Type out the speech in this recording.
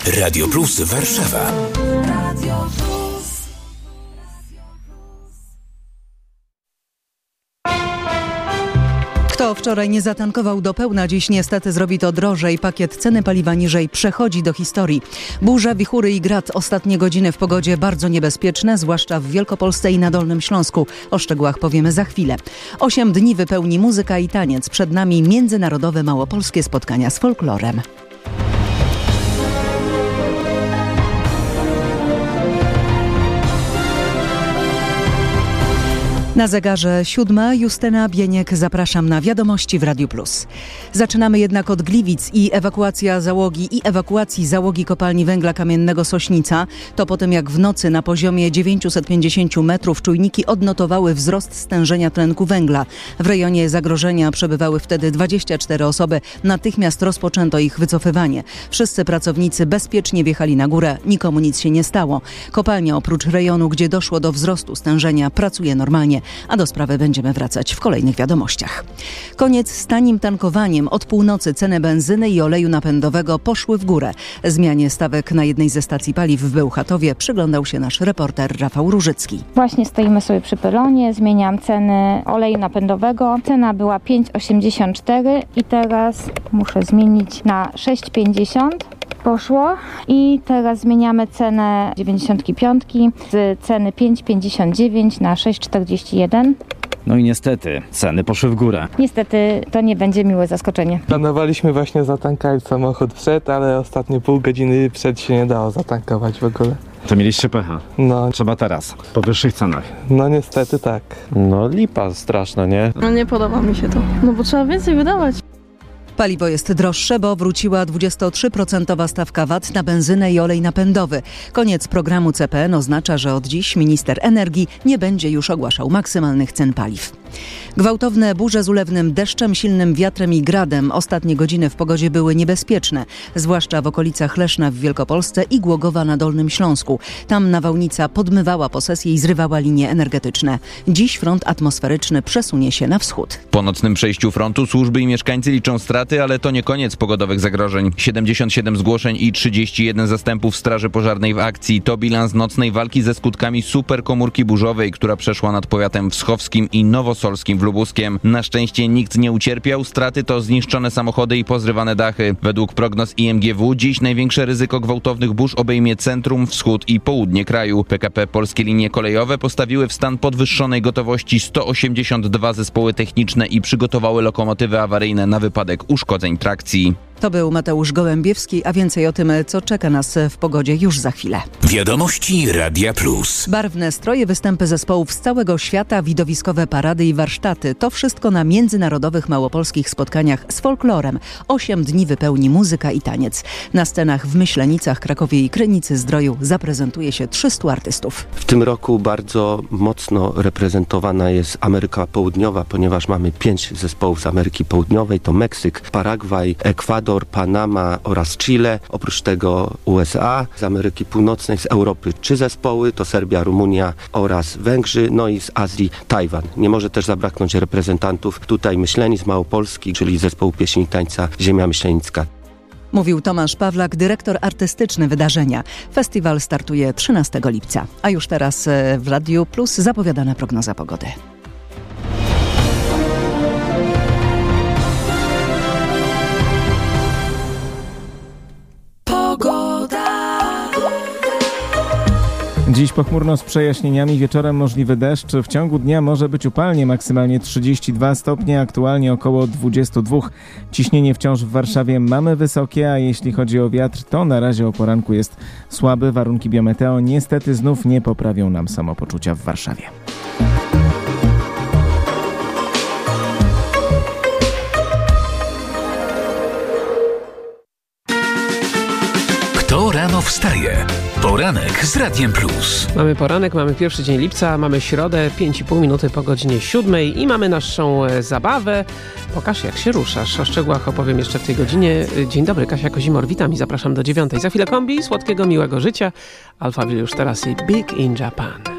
Radio Plus Warszawa. Kto wczoraj nie zatankował do pełna, dziś niestety zrobi to drożej. Pakiet ceny paliwa niżej przechodzi do historii. Burze, wichury i grad. Ostatnie godziny w pogodzie bardzo niebezpieczne, zwłaszcza w Wielkopolsce i na Dolnym Śląsku. O szczegółach powiemy za chwilę. 8 dni wypełni muzyka i taniec. Przed nami międzynarodowe małopolskie spotkania z folklorem. Na zegarze 7. Justyna Bieniek, zapraszam na wiadomości w Radiu Plus. Zaczynamy jednak od Gliwic i ewakuacji załogi kopalni węgla kamiennego Sośnica. To po tym, jak w nocy na poziomie 950 metrów czujniki odnotowały wzrost stężenia tlenku węgla. W rejonie zagrożenia przebywały wtedy 24 osoby. Natychmiast rozpoczęto ich wycofywanie. Wszyscy pracownicy bezpiecznie wjechali na górę. Nikomu nic się nie stało. Kopalnia oprócz rejonu, gdzie doszło do wzrostu stężenia, pracuje normalnie. A do sprawy będziemy wracać w kolejnych wiadomościach. Koniec z tanim tankowaniem. Od północy ceny benzyny i oleju napędowego poszły w górę. Zmianie stawek na jednej ze stacji paliw w Bełchatowie przyglądał się nasz reporter Rafał Różycki. Właśnie stoimy sobie przy pylonie, zmieniam ceny oleju napędowego. Cena była 5,84 i teraz muszę zmienić na 6,50. Poszło i teraz zmieniamy cenę 95 z ceny 5,59 na 6,41. No i niestety ceny poszły w górę. Niestety to nie będzie miłe zaskoczenie. Planowaliśmy właśnie zatankować samochód przed, ale ostatnie pół godziny przed się nie dało zatankować w ogóle. To mieliście pecha. No. Trzeba teraz, po wyższych cenach. No niestety tak. No lipa straszna, nie? No nie podoba mi się to. No bo trzeba więcej wydawać. Paliwo jest droższe, bo wróciła 23% stawka VAT na benzynę i olej napędowy. Koniec programu CPN oznacza, że od dziś minister energii nie będzie już ogłaszał maksymalnych cen paliw. Gwałtowne burze z ulewnym deszczem, silnym wiatrem i gradem. Ostatnie godziny w pogodzie były niebezpieczne, zwłaszcza w okolicach Leszna w Wielkopolsce i Głogowa na Dolnym Śląsku. Tam nawałnica podmywała posesje i zrywała linie energetyczne. Dziś front atmosferyczny przesunie się na wschód. Po nocnym przejściu frontu służby i mieszkańcy liczą straty, ale to nie koniec pogodowych zagrożeń. 77 zgłoszeń i 31 zastępów straży pożarnej w akcji. To bilans nocnej walki ze skutkami superkomórki burzowej, która przeszła nad powiatem wschowskim i nowosolskim w Lubuskiem. Na szczęście nikt nie ucierpiał. Straty to zniszczone samochody i pozrywane dachy. Według prognoz IMGW dziś największe ryzyko gwałtownych burz obejmie centrum, wschód i południe kraju. PKP Polskie Linie Kolejowe postawiły w stan podwyższonej gotowości 182 zespoły techniczne i przygotowały lokomotywy awaryjne na wypadek uszkodzeń trakcji. To był Mateusz Gołębiewski, a więcej o tym, co czeka nas w pogodzie już za chwilę. Wiadomości Radia Plus. Barwne stroje, występy zespołów z całego świata, widowiskowe parady i warsztaty. To wszystko na międzynarodowych małopolskich spotkaniach z folklorem. 8 dni wypełni muzyka i taniec. Na scenach w Myślenicach, Krakowie i Krynicy-Zdroju zaprezentuje się 300 artystów. W tym roku bardzo mocno reprezentowana jest Ameryka Południowa, ponieważ mamy 5 zespołów z Ameryki Południowej. To Meksyk, Paragwaj, Ekwador, Panama oraz Chile. Oprócz tego USA, z Ameryki Północnej, z Europy 3 zespoły, to Serbia, Rumunia oraz Węgrzy, no i z Azji Tajwan. Nie może też zabraknąć reprezentantów tutaj Myślenic Małopolski, czyli zespołu pieśni i tańca Ziemia Myślenicka. Mówił Tomasz Pawlak, dyrektor artystyczny wydarzenia. Festiwal startuje 13 lipca. A już teraz w Radiu Plus zapowiadana prognoza pogody. Dziś pochmurno z przejaśnieniami, wieczorem możliwy deszcz. W ciągu dnia może być upalnie, maksymalnie 32 stopnie, aktualnie około 22. Ciśnienie wciąż w Warszawie mamy wysokie, a jeśli chodzi o wiatr, to na razie o poranku jest słaby. Warunki biometeo niestety znów nie poprawią nam samopoczucia w Warszawie. Kto rano wstaje? Poranek z Radiem Plus. Mamy poranek, mamy pierwszy dzień lipca, mamy środę, 5,5 minuty po godzinie 7 i mamy naszą zabawę. Pokaż, jak się ruszasz. O szczegółach opowiem jeszcze w tej godzinie. Dzień dobry, Kasia Kozimor, witam i zapraszam do 9. Za chwilę kombi, słodkiego, miłego życia. Alphaville już teraz i Big in Japan.